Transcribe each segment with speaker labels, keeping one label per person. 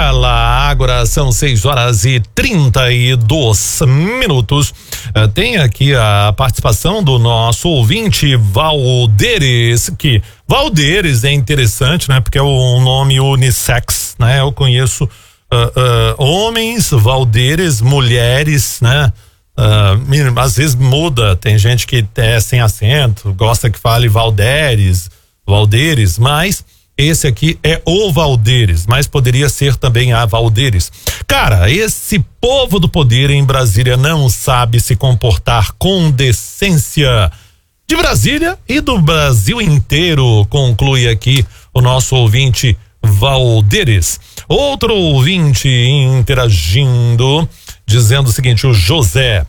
Speaker 1: Fala, agora são 6h32. Tem aqui a participação do nosso ouvinte Valderes, que Valderes é interessante, né? Porque é um nome unissex, né? Eu conheço homens, Valderes, mulheres, né? Às vezes muda, tem gente que é sem acento, gosta que fale Valderes, mas esse aqui é o Valderes, mas poderia ser também a Valderes. Cara, esse povo do poder em Brasília não sabe se comportar com decência. De Brasília e do Brasil inteiro, conclui aqui o nosso ouvinte Valderes. Outro ouvinte interagindo, dizendo o seguinte: o José,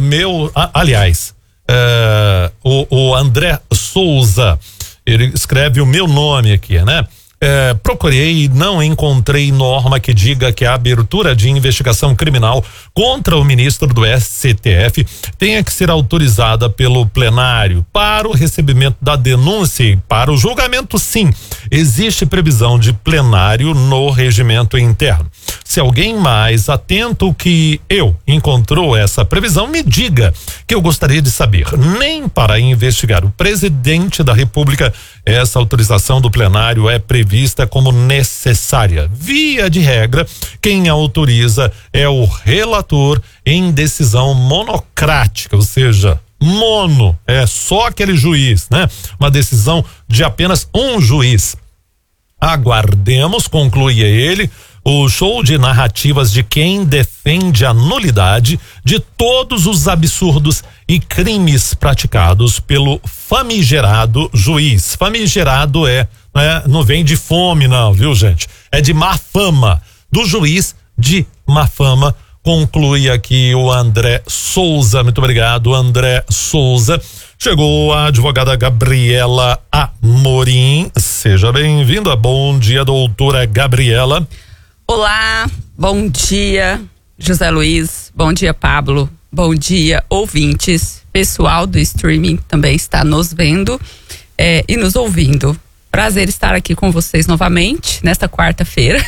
Speaker 1: o André Souza, ele escreve o meu nome aqui, né? Procurei e não encontrei norma que diga que a abertura de investigação criminal contra o ministro do STF tenha que ser autorizada pelo plenário. Para o recebimento da denúncia e para o julgamento, sim, existe previsão de plenário no regimento interno. Se alguém mais atento que eu encontrou essa previsão, me diga, que eu gostaria de saber. Nem para investigar o presidente da República, essa autorização do plenário é prevista como necessária. Via de regra, quem autoriza é o relator em decisão monocrática, ou seja, é só aquele juiz, né? Uma decisão de apenas um juiz. Aguardemos, conclui ele, o show de narrativas de quem defende a nulidade de todos os absurdos e crimes praticados pelo famigerado juiz. Famigerado não vem de fome não, viu, gente? É de má fama, do juiz de má fama, conclui aqui o André Souza. Muito obrigado, André Souza. Chegou a advogada Gabriela Amorim. Seja bem-vinda. Bom dia, doutora Gabriela.
Speaker 2: Olá, bom dia, José Luiz, bom dia, Pablo, bom dia, ouvintes, pessoal do streaming também está nos vendo e nos ouvindo. Prazer estar aqui com vocês novamente nesta quarta-feira,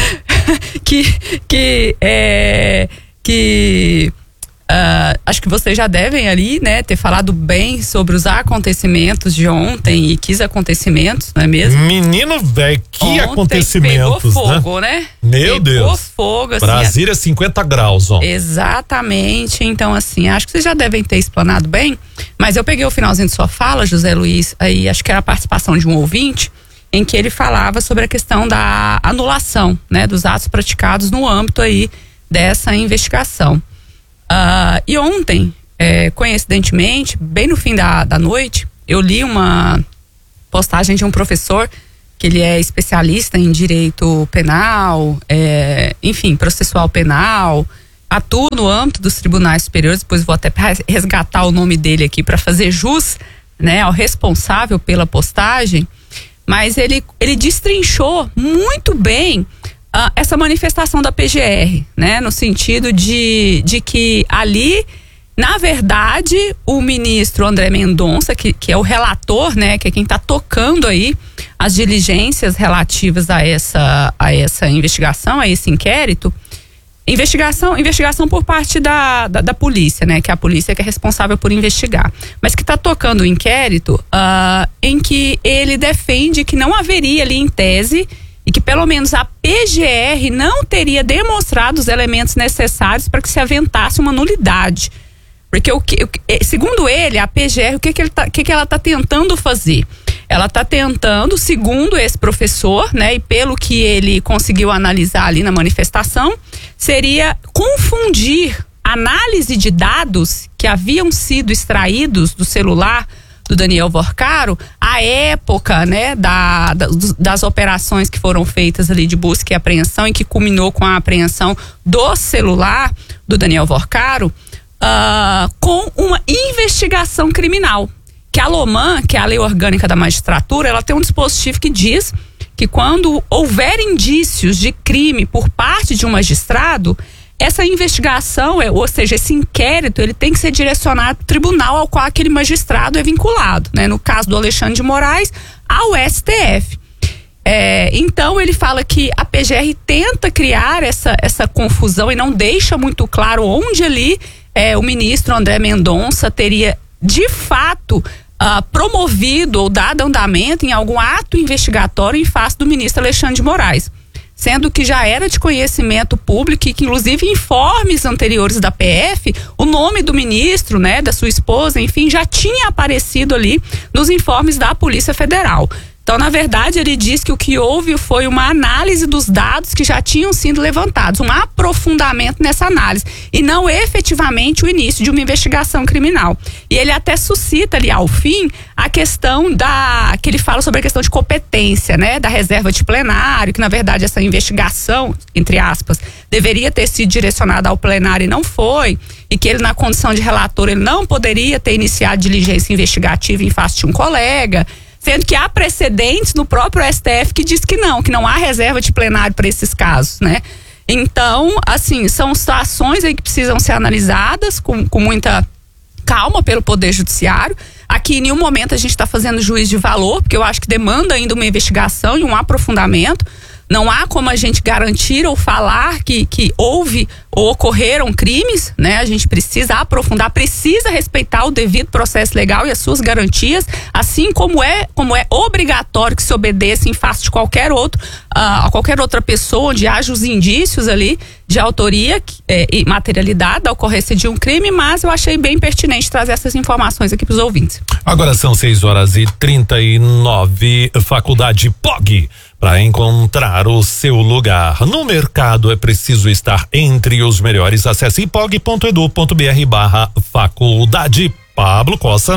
Speaker 2: acho que vocês já devem ali, né, ter falado bem sobre os acontecimentos de ontem e que acontecimentos, não é mesmo?
Speaker 1: Menino velho, que ontem acontecimentos,
Speaker 2: pegou fogo, né?
Speaker 1: Meu Deus.
Speaker 2: Pegou fogo, assim.
Speaker 1: Brasília 50 graus, ó.
Speaker 2: Exatamente, então assim, acho que vocês já devem ter explanado bem, mas eu peguei o finalzinho de sua fala, José Luiz, aí acho que era a participação de um ouvinte, em que ele falava sobre a questão da anulação, né, dos atos praticados no âmbito aí dessa investigação. E ontem, coincidentemente, bem no fim da noite, eu li uma postagem de um professor que ele é especialista em direito penal, enfim, processual penal, atua no âmbito dos tribunais superiores. Depois vou até resgatar o nome dele aqui para fazer jus, né, ao responsável pela postagem, mas ele destrinchou muito bem essa manifestação da PGR, né? No sentido de que ali, na verdade, o ministro André Mendonça, que é o relator, né? Que é quem está tocando aí as diligências relativas a essa investigação, a esse inquérito. Investigação por parte da polícia, né? Que é a polícia que é responsável por investigar. Mas que está tocando o inquérito em que ele defende que não haveria ali em tese e que pelo menos a PGR não teria demonstrado os elementos necessários para que se aventasse uma nulidade. Porque segundo ele, a PGR, o que ela está tentando fazer? Ela está tentando, segundo esse professor, né, e pelo que ele conseguiu analisar ali na manifestação, seria confundir análise de dados que haviam sido extraídos do celular do Daniel Vorcaro, a época, né, das operações que foram feitas ali de busca e apreensão e que culminou com a apreensão do celular do Daniel Vorcaro, com uma investigação criminal. Que a LOMAN, que é a Lei Orgânica da Magistratura, ela tem um dispositivo que diz que quando houver indícios de crime por parte de um magistrado, essa investigação, ou seja, esse inquérito, ele tem que ser direcionado ao tribunal ao qual aquele magistrado é vinculado, né? No caso do Alexandre de Moraes, ao STF. Então ele fala que a PGR tenta criar essa confusão e não deixa muito claro onde ali o ministro André Mendonça teria de fato promovido ou dado andamento em algum ato investigatório em face do ministro Alexandre de Moraes. Sendo que já era de conhecimento público e que, inclusive, em informes anteriores da PF, o nome do ministro, né, da sua esposa, enfim, já tinha aparecido ali nos informes da Polícia Federal. Então, na verdade, ele diz que o que houve foi uma análise dos dados que já tinham sido levantados, um aprofundamento nessa análise, e não efetivamente o início de uma investigação criminal. E ele até suscita ali ao fim a questão que ele fala sobre a questão de competência, né, da reserva de plenário, que na verdade essa investigação, entre aspas, deveria ter sido direcionada ao plenário e não foi, e que ele, na condição de relator, ele não poderia ter iniciado diligência investigativa em face de um colega, sendo que há precedentes no próprio STF que diz que não há reserva de plenário para esses casos, né? Então, assim, são situações aí que precisam ser analisadas com muita calma pelo Poder Judiciário. Aqui, em nenhum momento, a gente está fazendo juízo de valor, porque eu acho que demanda ainda uma investigação e um aprofundamento. Não há como a gente garantir ou falar que houve ou ocorreram crimes, né? A gente precisa aprofundar, precisa respeitar o devido processo legal e as suas garantias, assim como é obrigatório que se obedeça em face de qualquer outra pessoa onde haja os indícios ali de autoria e materialidade da ocorrência de um crime, mas eu achei bem pertinente trazer essas informações aqui para os ouvintes.
Speaker 1: Agora são 6h39, Faculdade POG. Para encontrar o seu lugar no mercado é preciso estar entre os melhores. Acesse pog.edu.br/faculdade. Pablo Costa.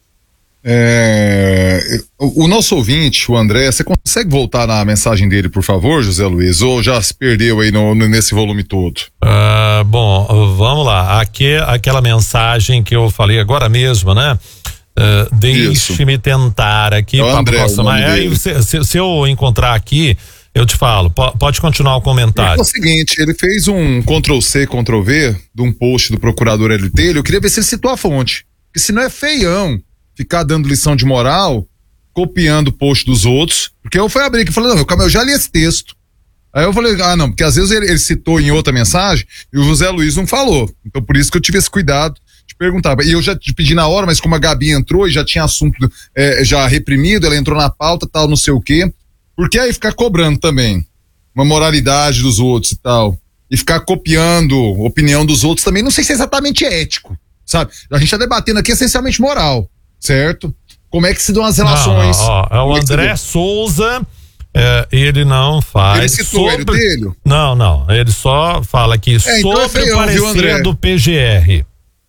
Speaker 3: O nosso ouvinte, o André, você consegue voltar na mensagem dele, por favor, José Luiz? Ou já se perdeu aí nesse volume todo?
Speaker 1: Bom, vamos lá. Aquela mensagem que eu falei agora mesmo, né? Deixe-me tentar aqui, Pablo Costa, mas aí se eu encontrar aqui, eu te falo, pode continuar o comentário.
Speaker 3: É o seguinte, ele fez um Ctrl+C, Ctrl+V de um post do procurador Hélio Telho. Eu queria ver se ele citou a fonte, porque senão é feião ficar dando lição de moral, copiando o post dos outros, porque eu fui abrir aqui e falei, não, eu já li esse texto. Aí eu falei, não, porque às vezes ele citou em outra mensagem e o José Luiz não falou, então por isso que eu tive esse cuidado de perguntar. E eu já te pedi na hora, mas como a Gabi entrou e já tinha assunto já reprimido, ela entrou na pauta, tal, não sei o quê, porque aí ficar cobrando também uma moralidade dos outros e tal, e ficar copiando a opinião dos outros também, não sei se é exatamente ético, sabe? A gente tá debatendo aqui essencialmente moral, certo? Como é que se dão as relações?
Speaker 1: É o André Souza, ele não faz.
Speaker 3: Ele citou o Hélio Telho?
Speaker 1: Não, ele só fala aqui sobre
Speaker 3: então feião,
Speaker 1: o parecer do PGR.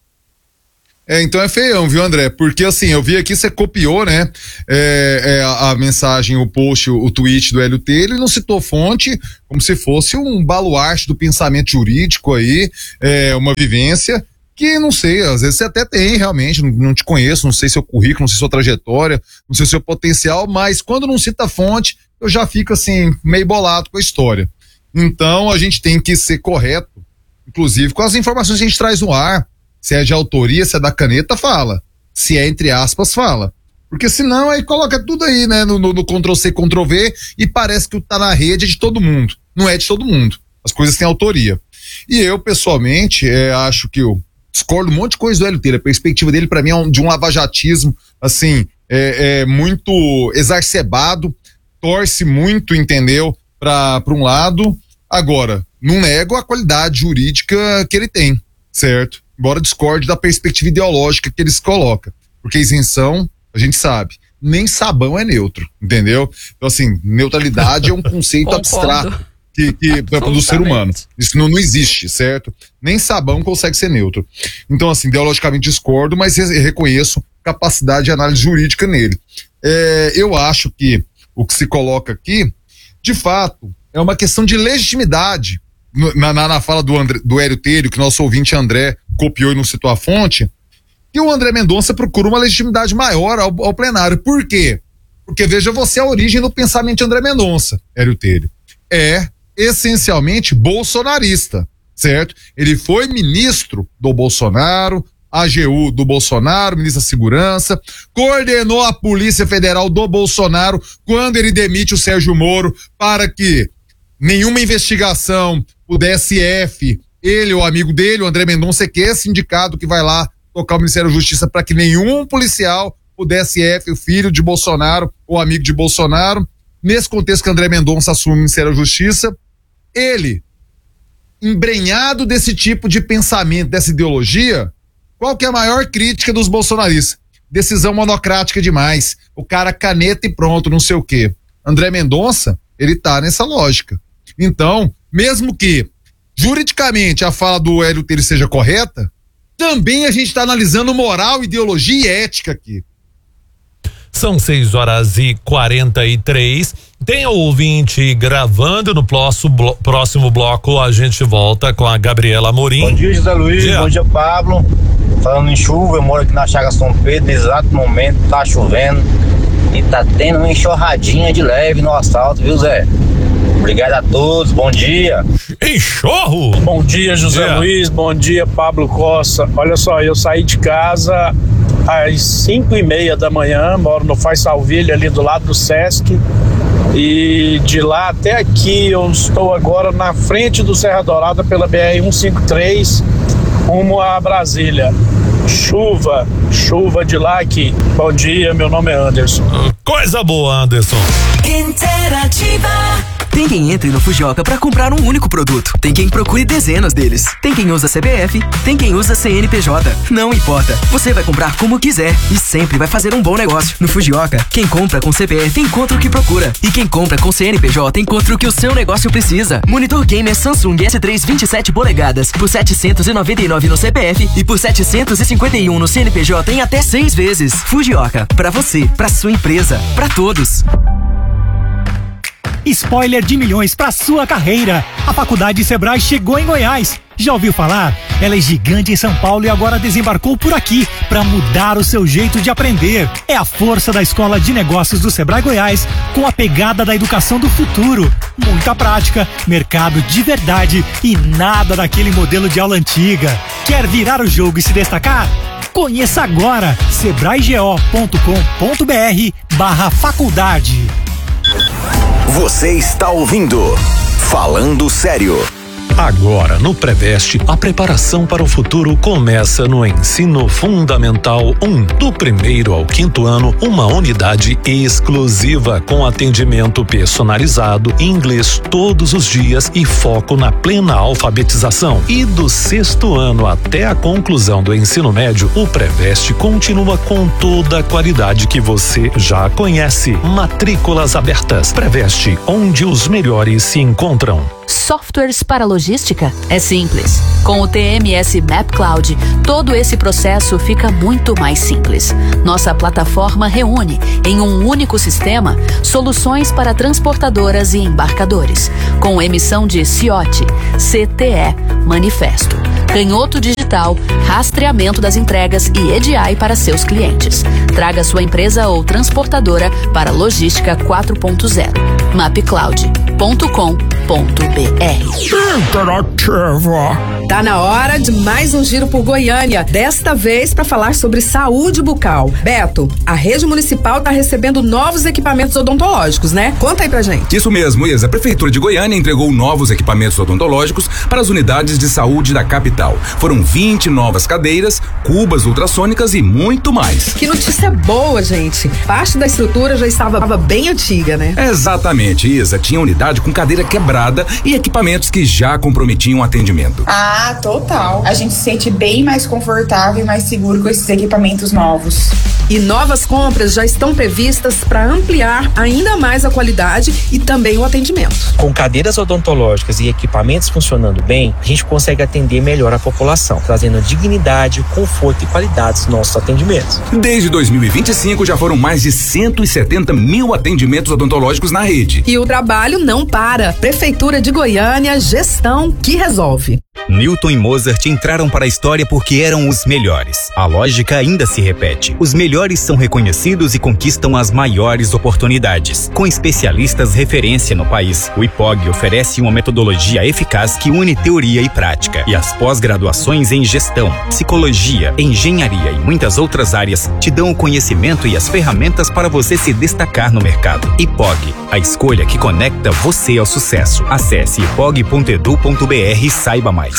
Speaker 3: Então é feião, viu, André? Porque assim, eu vi aqui, você copiou, né? A mensagem, o post, o tweet do Hélio Telho e não citou fonte, como se fosse um baluarte do pensamento jurídico aí, uma vivência que não sei, às vezes você até tem realmente, não te conheço, não sei seu currículo, não sei sua trajetória, não sei seu potencial, mas quando não cita fonte, eu já fico assim, meio bolado com a história. Então a gente tem que ser correto, inclusive com as informações que a gente traz no ar. Se é de autoria, se é da caneta, fala. Se é entre aspas, fala. Porque senão aí coloca tudo aí, né, no Ctrl+C, Ctrl+V e parece que o tá na rede é de todo mundo. Não é de todo mundo. As coisas têm autoria. E eu, pessoalmente, acho que eu discordo um monte de coisa do Hélio Telho. A perspectiva dele, pra mim, é de um lavajatismo, assim, muito exacerbado, torce muito, entendeu, pra um lado. Agora, não nego a qualidade jurídica que ele tem, certo? Embora discorde da perspectiva ideológica que eles colocam. Porque isenção, a gente sabe, nem sabão é neutro, entendeu? Então, assim, neutralidade é um conceito abstrato do ser humano. Isso não existe, certo? Nem sabão consegue ser neutro. Então, assim, ideologicamente discordo, mas reconheço capacidade de análise jurídica nele. Eu acho que o que se coloca aqui, de fato, é uma questão de legitimidade. Na fala do Hélio Telho, que nosso ouvinte André copiou e não citou a fonte, que o André Mendonça procura uma legitimidade maior ao plenário. Por quê? Porque veja você a origem do pensamento de André Mendonça, Hélio Telho. É essencialmente bolsonarista, certo? Ele foi ministro do Bolsonaro, a AGU do Bolsonaro, ministro da Segurança, coordenou a Polícia Federal do Bolsonaro quando ele demite o Sérgio Moro para que nenhuma investigação, o DSF, ele ou amigo dele, o André Mendonça, que é sindicato que vai lá tocar o Ministério da Justiça para que nenhum policial, o DSF, o filho de Bolsonaro ou amigo de Bolsonaro, nesse contexto que André Mendonça assume o Ministério da Justiça, ele, embrenhado desse tipo de pensamento, dessa ideologia, qual que é a maior crítica dos bolsonaristas? Decisão monocrática demais, o cara caneta e pronto, não sei o quê. André Mendonça, ele tá nessa lógica. Então, mesmo que juridicamente a fala do Hélio Teles seja correta, também a gente está analisando moral, ideologia e ética aqui.
Speaker 1: São 6h43. Tem ouvinte gravando. No próximo bloco a gente volta com a Gabriela Amorim.
Speaker 4: Bom dia, José Luiz. Bom dia, Pablo. Falando em chuva, eu moro aqui na Chaga São Pedro. No exato momento tá chovendo e tá tendo uma enxurradinha de leve no asfalto, viu, Zé? Obrigado a todos, bom dia.
Speaker 1: Enxurro!
Speaker 5: Bom dia, José Luiz, bom dia, Pablo Costa. Olha só, eu saí de casa às 5h30 da manhã, moro no Faisalvilha, ali do lado do Sesc, e de lá até aqui eu estou agora na frente do Serra Dourada pela BR-153, rumo a Brasília. Chuva de lá aqui. Bom dia, meu nome é Anderson.
Speaker 1: Coisa boa, Anderson.
Speaker 6: Interativa. Tem quem entre no Fujioka pra comprar um único produto. Tem quem procure dezenas deles. Tem quem usa CPF, tem quem usa CNPJ. Não importa, você vai comprar como quiser e sempre vai fazer um bom negócio. No Fujioka, quem compra com CPF encontra o que procura. E quem compra com CNPJ encontra o que o seu negócio precisa. Monitor gamer Samsung S3 27 polegadas por 799 no CPF e por 751 no CNPJ em até 6 vezes. Fujioka, pra você, pra sua empresa, pra todos.
Speaker 7: Spoiler de milhões para sua carreira. A Faculdade Sebrae chegou em Goiás. Já ouviu falar? Ela é gigante em São Paulo e agora desembarcou por aqui para mudar o seu jeito de aprender. É a força da Escola de Negócios do Sebrae Goiás com a pegada da educação do futuro. Muita prática, mercado de verdade e nada daquele modelo de aula antiga. Quer virar o jogo e se destacar? Conheça agora sebraego.com.br/faculdade.
Speaker 8: Você está ouvindo Falando Sério.
Speaker 1: Agora, no Preveste, a preparação para o futuro começa no Ensino Fundamental 1. Do 1º ao 5º ano, uma unidade exclusiva com atendimento personalizado, inglês todos os dias e foco na plena alfabetização. E do 6º ano até a conclusão do ensino médio, o Preveste continua com toda a qualidade que você já conhece. Matrículas abertas. Preveste, onde os melhores se encontram.
Speaker 9: Softwares para logística? É simples. Com o TMS Map Cloud, todo esse processo fica muito mais simples. Nossa plataforma reúne, em um único sistema, soluções para transportadoras e embarcadores, com emissão de CIOT, CTE, manifesto, canhoto digital, rastreamento das entregas e EDI para seus clientes. Traga sua empresa ou transportadora para Logística 4.0. mapcloud.com.br.
Speaker 10: Tá na hora de mais um giro por Goiânia, desta vez para falar sobre saúde bucal. Beto, a rede municipal tá recebendo novos equipamentos odontológicos, né? Conta aí pra gente.
Speaker 11: Isso mesmo, Isa. A Prefeitura de Goiânia entregou novos equipamentos odontológicos para as unidades de saúde da capital. Foram 20 novas cadeiras, cubas ultrassônicas e muito mais.
Speaker 10: Que notícia boa, gente. Parte da estrutura já estava bem antiga, né?
Speaker 11: Exatamente, Isa. Tinha unidade com cadeira quebrada e equipamentos que já comprometiam o atendimento.
Speaker 12: Ah, total. A gente se sente bem mais confortável e mais seguro com esses equipamentos novos.
Speaker 10: E novas compras já estão previstas para ampliar ainda mais a qualidade e também o atendimento.
Speaker 13: Com cadeiras odontológicas e equipamentos funcionando bem, a gente consegue atender melhor a população, trazendo dignidade, conforto e qualidade nos nossos atendimentos.
Speaker 11: Desde 2025 já foram mais de 170 mil atendimentos odontológicos na rede.
Speaker 10: E o trabalho não para. Prefeitura de Goiânia, gestão que resolve.
Speaker 14: Newton e Mozart entraram para a história porque eram os melhores. A lógica ainda se repete. Os melhores são reconhecidos e conquistam as maiores oportunidades. Com especialistas referência no país, o IPOG oferece uma metodologia eficaz que une teoria e prática. E as pós-graduações em gestão, psicologia, engenharia e muitas outras áreas te dão o conhecimento e as ferramentas para você se destacar no mercado. IPOG, a escolha que conecta você ao sucesso. Acesse ipog.edu.br e saiba mais.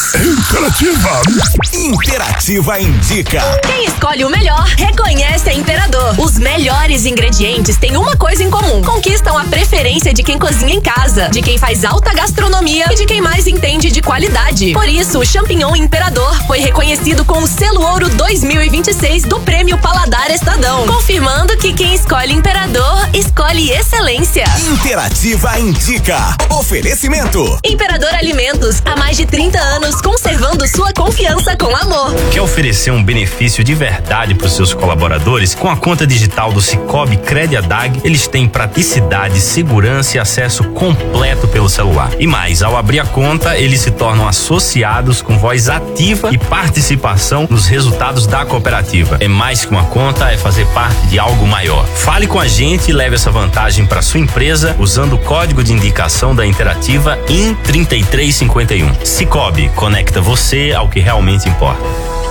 Speaker 8: Imperativa indica.
Speaker 15: Quem escolhe o melhor, reconhece a Imperador. Os melhores ingredientes têm uma coisa em comum: conquistam a preferência de quem cozinha em casa, de quem faz alta gastronomia e de quem mais entende de qualidade. Por isso, o champignon Imperador foi reconhecido com o selo Ouro 2026 do Prêmio Paladar Estadão, confirmando que quem escolhe Imperador, escolhe excelência.
Speaker 8: Imperativa indica. Oferecimento.
Speaker 15: Imperador Alimentos, há mais de 30 anos, conservando sua confiança com amor.
Speaker 16: Quer oferecer um benefício de verdade para os seus colaboradores? Com a conta digital do Sicoob Crediadag, eles têm praticidade, segurança e acesso completo pelo celular. E mais, ao abrir a conta, eles se tornam associados com voz ativa e participação nos resultados da cooperativa. É mais que uma conta, é fazer parte de algo maior. Fale com a gente e leve essa vantagem para sua empresa usando o código de indicação da Interativa IN3351. Sicoob, conecta você ao que realmente importa.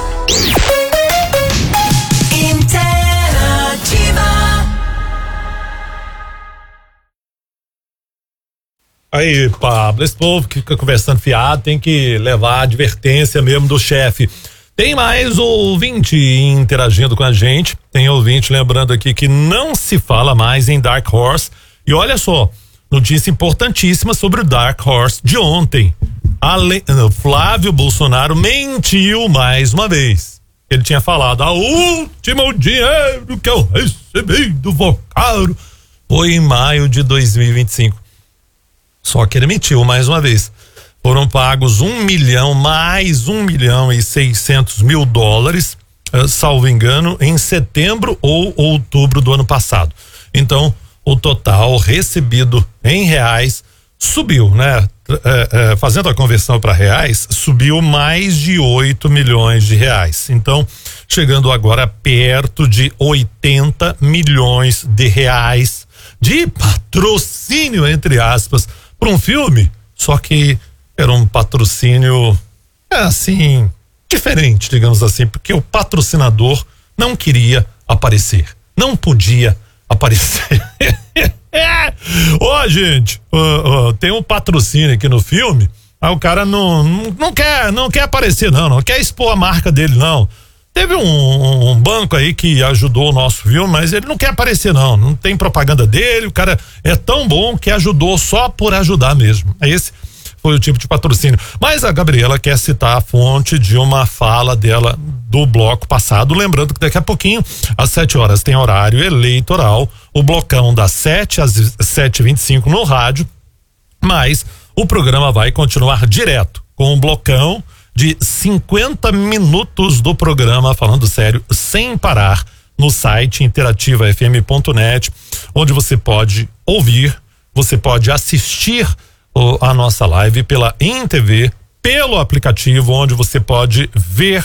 Speaker 1: Aí, Pablo, esse povo que fica conversando fiado tem que levar a advertência mesmo do chefe. Tem mais ouvinte interagindo com a gente. Tem ouvinte lembrando aqui que não se fala mais em Dark Horse. E olha só, notícia importantíssima sobre o Dark Horse de ontem. Flávio Bolsonaro mentiu mais uma vez. Ele tinha falado: a último dinheiro que eu recebi do Vocaro foi em maio de 2025. Só que ele mentiu mais uma vez. Foram pagos mais 1.600.000 dólares, salvo engano, em setembro ou outubro do ano passado. Então, o total recebido em reais subiu, né? Fazendo a conversão para reais, subiu mais de 8 milhões de reais. Então, chegando agora perto de 80 milhões de reais de patrocínio, entre aspas, para um filme. Só que era um patrocínio, assim, diferente, digamos assim, porque o patrocinador não queria aparecer, não podia aparecer. Gente, tem um patrocínio aqui no filme, aí o cara não quer aparecer, não quer expor a marca dele, não. Teve um banco aí que ajudou o nosso filme, mas ele não quer aparecer, não tem propaganda dele. O cara é tão bom que ajudou só por ajudar mesmo. Esse foi o tipo de patrocínio. Mas a Gabriela quer citar a fonte de uma fala dela do bloco passado, lembrando que daqui a pouquinho, às 7 horas, tem horário eleitoral, o blocão das 7 às 7h25 no rádio, mas o programa vai continuar direto com um blocão de 50 minutos do programa, falando sério, sem parar, no site interativafm.net, onde você pode ouvir, você pode assistir a nossa live pela InTV, pelo aplicativo, onde você pode ver